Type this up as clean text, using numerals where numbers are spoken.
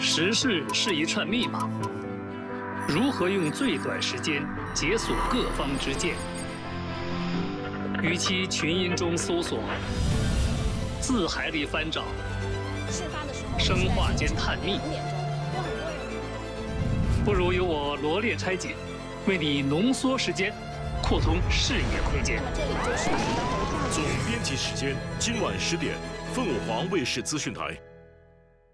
时事是一串密码，如何用最短时间解锁各方之见？与其群音中搜索，字海里翻找，生化间探秘，不如由我罗列拆解，为你浓缩时间，扩通视野空间。 总编辑时间，今晚10点，凤凰卫视资讯台。